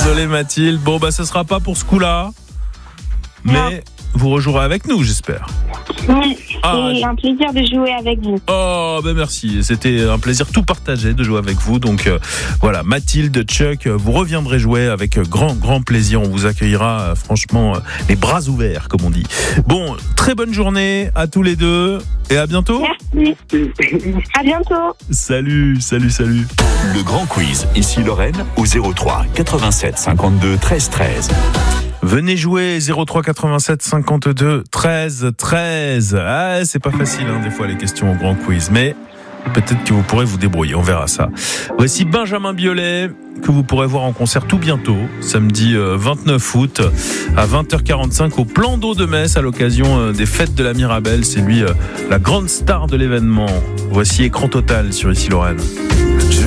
Désolé Mathilde. Bon ce sera pas pour ce coup-là. Mais vous rejouerez avec nous, j'espère. Oui, c'est un plaisir de jouer avec vous. Oh, merci. C'était un plaisir tout partagé de jouer avec vous. Donc voilà, Mathilde, Chuck, vous reviendrez jouer avec grand plaisir. On vous accueillera franchement les bras ouverts, comme on dit. Bon, très bonne journée à tous les deux et à bientôt. Merci. À bientôt. Salut. Le grand quiz, ici Lorraine, au 03 87 52 13 13. Venez jouer 03 87 52 13 13. Ah, c'est pas facile des fois les questions au grand quiz, mais peut-être que vous pourrez vous débrouiller, on verra ça. Voici Benjamin Biolay que vous pourrez voir en concert tout bientôt, samedi 29 août à 20h45 au Plan d'eau de Metz à l'occasion des fêtes de la Mirabelle. C'est lui la grande star de l'événement. Voici Écran Total sur Ici Lorraine.